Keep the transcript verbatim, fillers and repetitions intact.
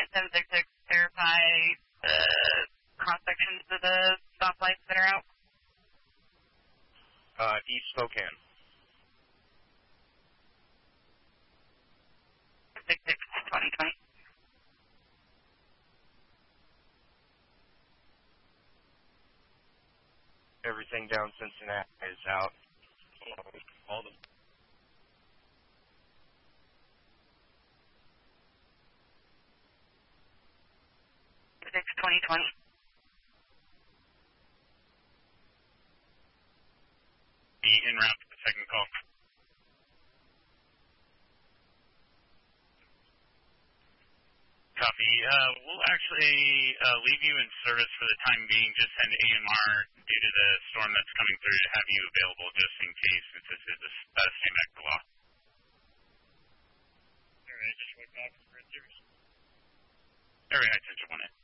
seven six six, verify the cross-sections of the stoplights that are out. Uh, East Spokane. six six, twenty twenty. Everything down Cincinnati is out. All them. six twenty twenty. Be en route to the second call. Copy. Uh, we'll actually uh, leave you in service for the time being. Just send A M R due to the storm that's coming through to have you available just in case, since this is a uh, stand-back to law. All right, just wait back for service. All right, attention one eight.